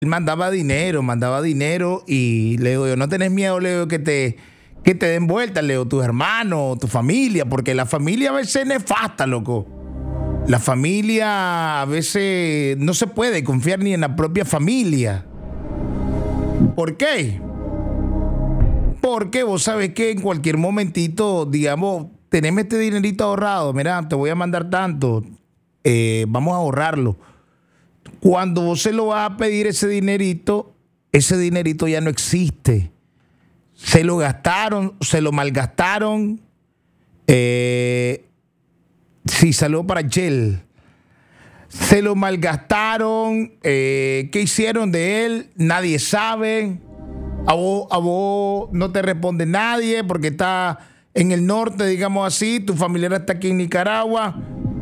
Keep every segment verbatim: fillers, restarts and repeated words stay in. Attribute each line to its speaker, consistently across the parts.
Speaker 1: Él mandaba dinero, mandaba dinero y le digo yo, no tenés miedo, le digo, que te, que te den vuelta, le digo, tus hermanos, tu familia, porque la familia a veces es nefasta, loco. La familia a veces no se puede confiar ni en la propia familia. ¿Por qué? Porque vos sabés que en cualquier momentito, digamos, teneme este dinerito ahorrado, mira, te voy a mandar tanto, eh, vamos a ahorrarlo. Cuando vos se lo vas a pedir ese dinerito, ese dinerito ya no existe. Se lo gastaron, se lo malgastaron. Eh, sí, saludo para Shell. Se lo malgastaron. Eh, ¿Qué hicieron de él? Nadie sabe. A vos, a vos no te responde nadie porque está en el norte, digamos así. Tu familiar está aquí en Nicaragua.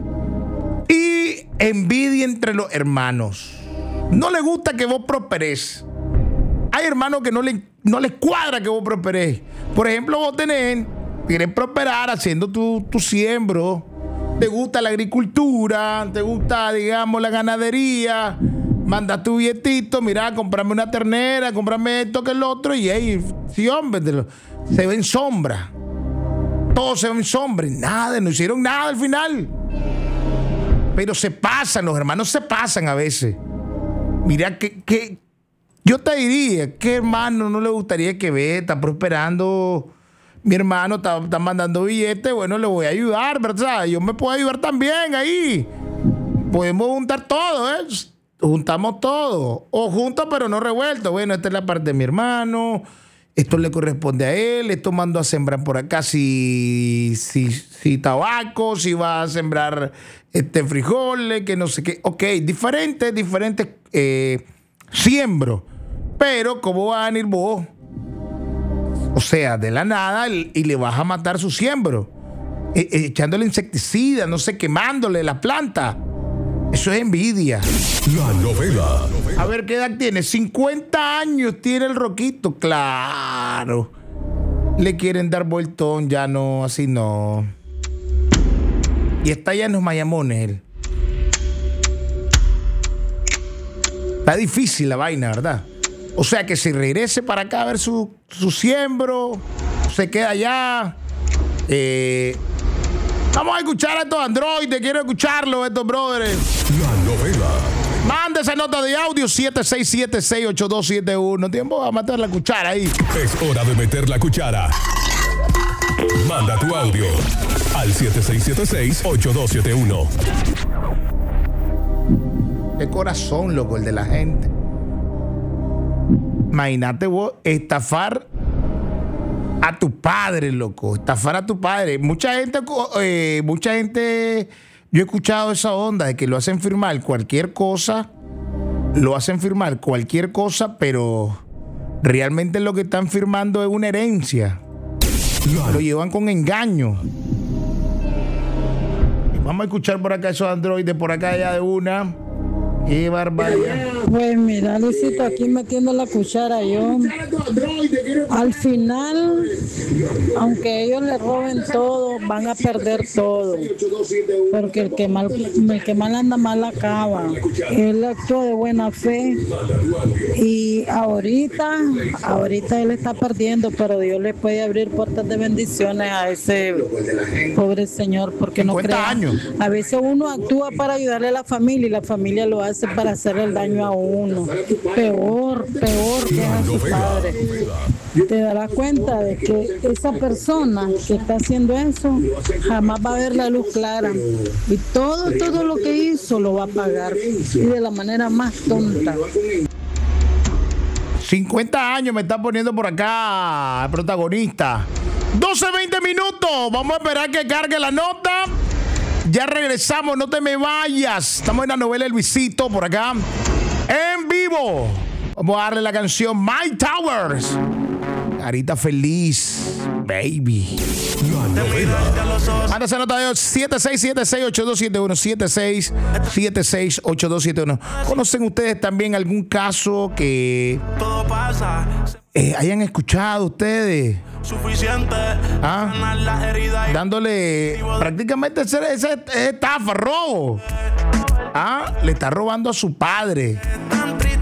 Speaker 1: Y envidia entre los hermanos. No le gusta que vos prosperes. Hay hermanos que no, le, no les cuadra que vos prosperes. Por ejemplo, vos tenés, querés prosperar haciendo tu, tu siembro. Te gusta la agricultura, te gusta, digamos, la ganadería. Mandas tu billetito, mira, comprame una ternera, comprame esto que el otro. Y ahí, sí, hombre, te lo, se ve en sombra. Todo se ve en sombra. Y nada, no hicieron nada al final. Pero se pasan, los hermanos se pasan a veces. Mira, que, que yo te diría, ¿qué hermano no le gustaría que ve? Está prosperando, mi hermano está, está mandando billetes, bueno, le voy a ayudar, ¿verdad? Yo me puedo ayudar también ahí. Podemos juntar todo, ¿eh? Juntamos todo. O juntos, pero no revueltos. Bueno, esta es la parte de mi hermano. Esto le corresponde a él. Esto mando a sembrar por acá si, si, si tabaco, si va a sembrar este frijoles, que no sé qué. Ok, diferentes, diferentes eh, siembros. Pero, ¿cómo va a venir vos? O sea, de la nada y, y le vas a matar su siembro. E, echándole insecticida, no sé, quemándole la planta. Eso es envidia.
Speaker 2: La novela.
Speaker 1: A ver, ¿qué edad tiene? cincuenta años tiene el Roquito. Claro. Le quieren dar vueltón, ya no, así no. Y está allá en los Mayamones él. Está difícil la vaina, ¿verdad? O sea que si regrese para acá a ver su, su siembro, se queda allá. Eh... Vamos a escuchar a estos androides, quiero escucharlo, estos brothers.
Speaker 2: La novela.
Speaker 1: Manda esa nota de audio siete seis siete, seis ocho dos siete uno. Tiempo a meter la cuchara ahí.
Speaker 2: Es hora de meter la cuchara. Manda tu audio al siete seis siete seis, ocho dos siete uno.
Speaker 1: Qué corazón, loco, el de la gente. Imagínate vos estafar a tu padre, loco. Estafar a tu padre. Mucha gente, eh, mucha gente, yo he escuchado esa onda de que lo hacen firmar cualquier cosa, lo hacen firmar cualquier cosa, pero realmente lo que están firmando es una herencia. Claro. Lo llevan con engaño. Vamos a escuchar por acá esos androides, por acá ya de una. Qué barbaridad.
Speaker 3: Pues mira, Luisito, aquí metiendo la cuchara yo. Al final, aunque ellos le roben todo, van a perder todo. Porque el que mal, el que mal anda, mal acaba. Él actuó de buena fe. Y ahorita, ahorita él está perdiendo, pero Dios le puede abrir puertas de bendiciones a ese pobre señor. Porque no crea.
Speaker 1: Años.
Speaker 3: A veces uno actúa para ayudarle a la familia y la familia lo hace para hacerle el daño a uno. Peor, peor que a su padre. Te darás cuenta de que esa persona que está haciendo eso jamás va a ver la luz clara. Y todo, todo lo que hizo lo va a pagar. Y de la manera más tonta.
Speaker 1: cincuenta años me está poniendo por acá el protagonista. doce, veinte minutos. Vamos a esperar que cargue la nota. Ya regresamos, no te me vayas. Estamos en la novela El Luisito por acá. En vivo. Vamos a darle la canción My Towers. Carita feliz, baby.
Speaker 2: La novela.
Speaker 1: Manda esa nota de siete seis siete, seis ocho dos siete uno. siete seis siete seis, ocho dos siete uno. ¿Conocen ustedes también algún caso que eh, hayan escuchado ustedes?
Speaker 4: Suficiente.
Speaker 1: ¿Ah? Dándole prácticamente esa estafa, robo. ¿Ah? Le está robando a su padre.